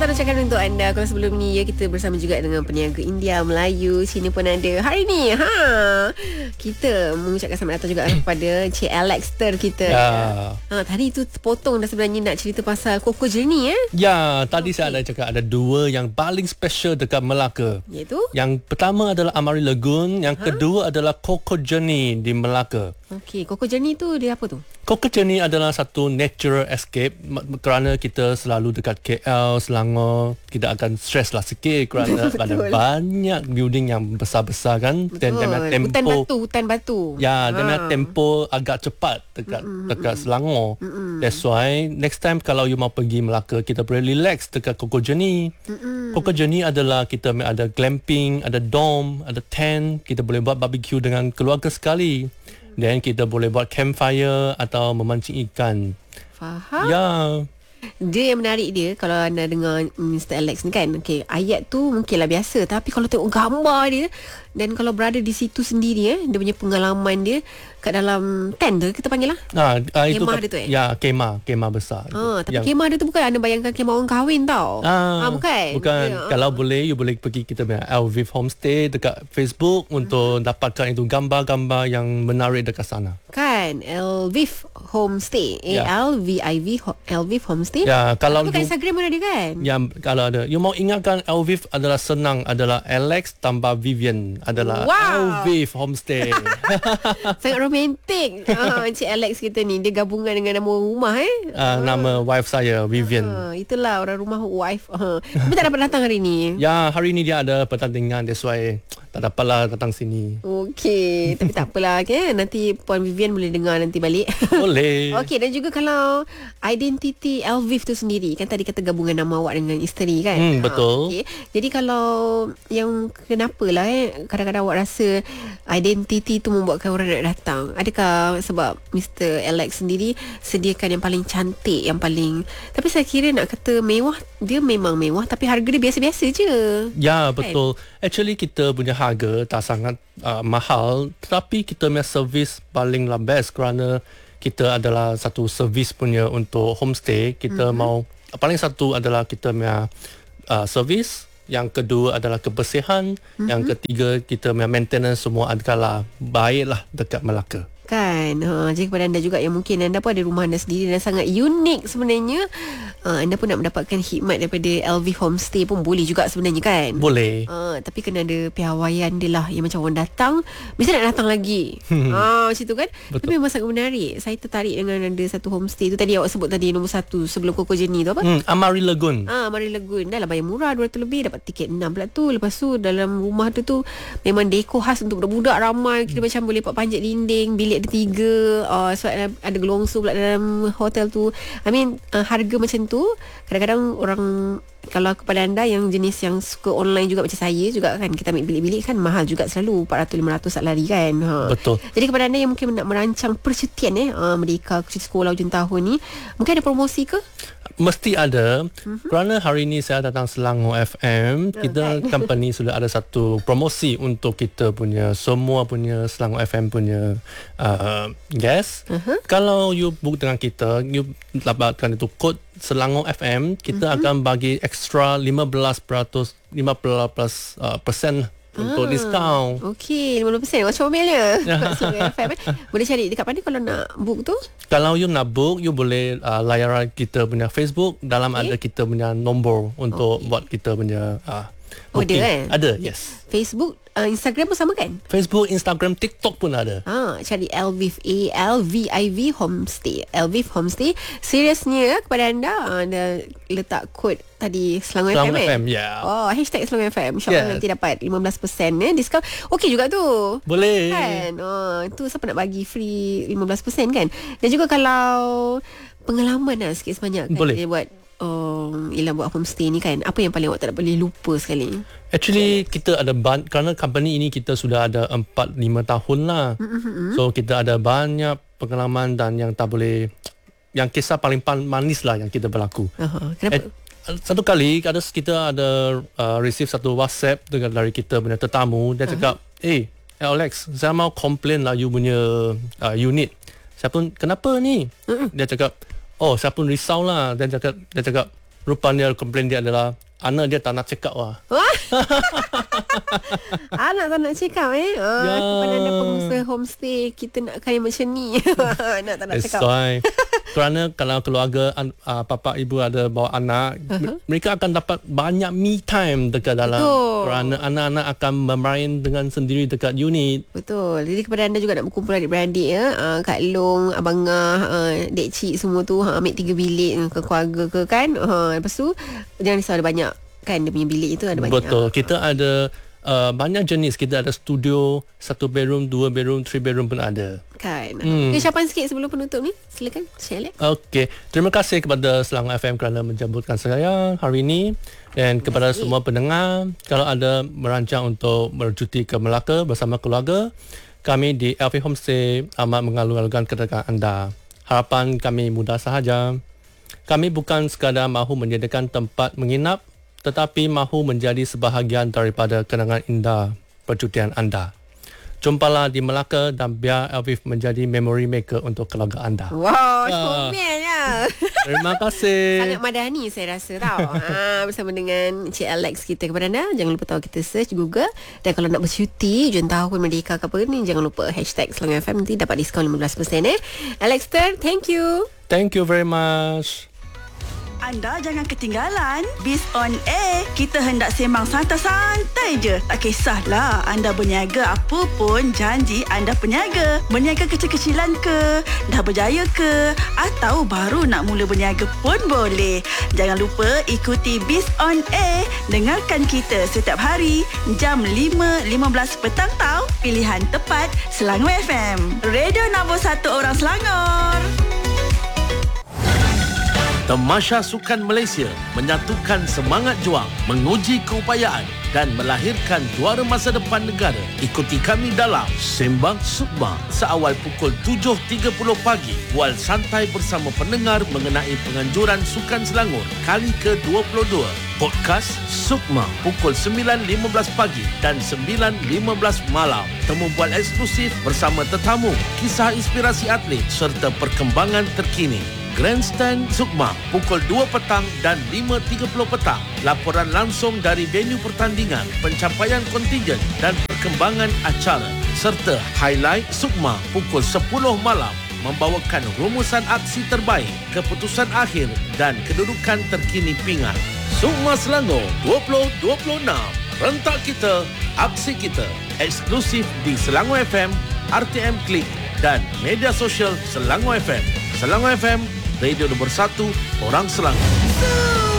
Selamat ucapkan untuk anda. Kalau sebelum ni kita bersama juga dengan peniaga India, Melayu, Cina pun ada. Hari ni kita mengucapkan selamat datang juga kepada Cik Alex Ter kita. Tadi tu potong dah sebenarnya nak cerita pasal Coco Journey tadi saya ada cakap ada dua yang paling special dekat Melaka. Iaitu? Yang pertama adalah Amari Lagoon, yang kedua adalah Coco Journey di Melaka. Okey, Coco Journey tu dia apa tu? Coco Journey adalah satu natural escape kerana kita selalu dekat KL, Selangor, kita akan stress lah sikit kerana ada banyak building yang besar-besar kan. Dan Hutan batu. Ya, dan tempo agak cepat dekat Selangor. That's why next time kalau you mau pergi Melaka, kita boleh relax dekat Coco Journey. Coco Journey adalah kita ada glamping, ada dome, ada tent, kita boleh buat barbecue dengan keluarga sekali. Dan kita boleh buat campfire atau memancing ikan. Faham? Ya. Dia yang menarik dia, kalau anda dengar Mr. Alex ni kan, okay, ayat tu mungkinlah biasa, tapi kalau tengok gambar dia dan kalau berada di situ sendiri, dia punya pengalaman dia kat dalam tent tu, kita panggil lah kemah dia tu Ya, kemah besar. Tapi kemah dia tu bukan anda bayangkan kemah orang kahwin tau. Bukan. Kalau boleh, you boleh pergi kita punya Elviv Homestay dekat Facebook untuk dapatkan itu gambar-gambar yang menarik dekat sana. Kan, Elviv Homestay, ALVIV Elviv Homestay. Ya, kalau kat Instagram pun ada kan? Ya, kalau ada. You mau ingatkan Elviv adalah senang, adalah Alex tambah Vivian adalah Elviv Homestay. Sangat romantik. Encik Alex kita ni, dia gabungan dengan nama rumah nama wife saya, Vivian. Itulah orang rumah wife. Tapi tak dapat datang hari ni. Ya, hari ni dia ada pertandingan, that's why tak dapatlah datang sini. Okey, tapi tak apalah, okay? Nanti Puan Vivian boleh dengar nanti balik. Boleh. Okey, dan juga kalau identiti Elviv tu sendiri, kan tadi kata gabungan nama awak dengan isteri kan? Betul. Okay. Jadi kalau yang kenapalah kadang-kadang awak rasa identiti tu membuatkan orang nak datang? Adakah sebab Mr. Alex sendiri sediakan yang paling cantik, yang paling, tapi saya kira nak kata mewah, dia memang mewah tapi harga dia biasa-biasa je. Ya, betul. Actually kita punya harga tak sangat mahal, tetapi kita punya servis palinglah best kerana kita adalah satu servis punya untuk homestay. Kita mau paling satu adalah kita punya servis, yang kedua adalah kebersihan, yang ketiga kita punya maintenance semua adalah baiklah dekat Melaka. Kan, jadi kepada anda juga yang mungkin anda pun ada rumah anda sendiri dan sangat unik sebenarnya, anda pun nak mendapatkan khidmat daripada Elviv Homestay pun boleh juga sebenarnya kan? Boleh. Tapi kena ada piawaian dia lah, yang macam orang datang mesti nak datang lagi. Macam tu kan? Betul. Tapi memang sangat menarik. Saya tertarik dengan ada satu homestay tu tadi awak sebut tadi, nombor 1 sebelum Coco Journey tu apa? Amari Lagoon. Amari Lagoon. Dah lah bayar murah, 200 lebih dapat tiket 6 pula tu. Lepas tu dalam rumah tu memang dekor khas untuk budak-budak ramai. Kita macam boleh panjat dinding, bilik ada 3, sebab ada gelongsu pula dalam hotel tu. I mean, harga macam tu kadang-kadang orang, kalau kepada anda yang jenis yang suka online juga macam saya juga kan, kita ambil bilik-bilik kan mahal juga selalu 400-500 sat lari kan. Betul. Jadi kepada anda yang mungkin nak merancang percutian Merdeka cuti sekolah hujung tahun ni, mungkin ada promosi ke? Mesti ada. Kerana hari ni saya datang Selangor FM, kita company sudah ada satu promosi untuk kita punya semua punya Selangor FM punya guest. Kalau you book dengan kita, you dapatkan itu kod Selangor FM, kita akan bagi extra 15% untuk diskaun. Okey, 50%. Macam mobilnya. Boleh cari dekat mana kalau nak book tu? Kalau you nak book, you boleh layaran kita punya Facebook. Dalam ada kita punya nombor untuk buat kita punya booking. Ada, yes. Facebook, Instagram pun sama kan? Facebook, Instagram, TikTok pun ada. Cari Elviv, ALVIV Homestay. Elviv Homestay. Seriousnya kepada anda, anda letak kod tadi Selangor FM. Hashtag Selangor FM. InsyaAllah nanti dapat 15% diskaun. Okey juga tu. Boleh kan? Tu siapa nak bagi free 15% kan? Dan juga kalau pengalaman sikit sebanyak kan, boleh. Dia buat buat homestay ni kan, apa yang paling awak tak boleh lupa sekali? Actually kita ada kerana company ini kita sudah ada 4-5 tahun lah. So kita ada banyak pengalaman dan yang tak boleh, yang kisah paling manis lah yang kita berlaku. Kenapa? Satu kali kita ada receive satu WhatsApp dari kita punya tetamu. Dia cakap, Alex, saya mau komplain lah you punya unit. Saya pun, kenapa ni? Dia cakap, saya pun risau lah. Dia cakap, rupanya komplain dia adalah anak dia tak nak check out lah. Wah. Anak tak nak cakap kepada anda pengusaha homestay, kita nak kaya macam ni. Nak tak nak That's cakap. why. Kerana kalau keluarga bapa ibu ada bawa anak, mereka akan dapat banyak me time dekat dalam. Betul. Kerana anak-anak akan bermain dengan sendiri dekat unit. Betul. Jadi kepada anda juga nak berkumpul adik-beradik Kak Long, Abang Ngah, Dek Cik semua tu ambil 3 bilik ke keluarga ke kan. Lepas tu jangan risau, ada banyak kan dia punya bilik itu ada banyak. Betul. Kita ada banyak jenis. Kita ada studio, 1 bedroom, 2 bedroom, 3 bedroom pun ada. Kan. Ucapan sikit sebelum penutup ni. Silakan share. Okey, terima kasih kepada Selangor FM kerana menjemputkan saya hari ini, dan kepada semua pendengar, kalau ada merancang untuk bercuti ke Melaka bersama keluarga, kami di LV Homestay amat mengalung-alungkan kedatangan anda. Harapan kami mudah sahaja. Kami bukan sekadar mahu menyediakan tempat menginap, tetapi mahu menjadi sebahagian daripada kenangan indah percutian anda. Jumpalah di Melaka dan biar Elvif menjadi memory maker untuk keluarga anda. Wow, komen ya. Terima kasih. Sangat madani saya rasa tau. Bersama dengan Cik Alex kita. Kepada anda, jangan lupa tahu kita search Google. Dan kalau nak bercuti ujian tahun Merdeka ke apa ni, jangan lupa hashtag Selangor FM, nanti dapat diskaun 15%. Alex Ter, thank you. Thank you very much. Anda jangan ketinggalan Biz on Air. Kita hendak sembang santai-santai je. Tak kisahlah anda berniaga apa pun, janji anda peniaga. Berniaga kecil-kecilan ke, dah berjaya ke, atau baru nak mula berniaga pun boleh. Jangan lupa ikuti Biz on Air. Dengarkan kita setiap hari jam 5.15 petang tau. Pilihan tepat Selangor FM, radio nombor 1 orang Selangor. Tamasya Sukan Malaysia menyatukan semangat juang, menguji keupayaan dan melahirkan juara masa depan negara. Ikuti kami dalam Sembang Sukma seawal pukul 7.30 pagi. Bual santai bersama pendengar mengenai penganjuran Sukan Selangor kali ke-22. Podcast Sukma pukul 9.15 pagi dan 9.15 malam. Temu bual eksklusif bersama tetamu, kisah inspirasi atlet serta perkembangan terkini. Grandstand Sukma pukul 2 petang dan 5.30 petang. Laporan langsung dari venue pertandingan, pencapaian kontingen dan perkembangan acara. Serta highlight Sukma pukul 10 malam membawakan rumusan aksi terbaik, keputusan akhir dan kedudukan terkini pingat. Sukma Selangor 2026. Rentak kita, aksi kita. Eksklusif di Selangor FM, RTM Klik dan media sosial Selangor FM. Selangor FM, radio nombor 1 orang Selangor.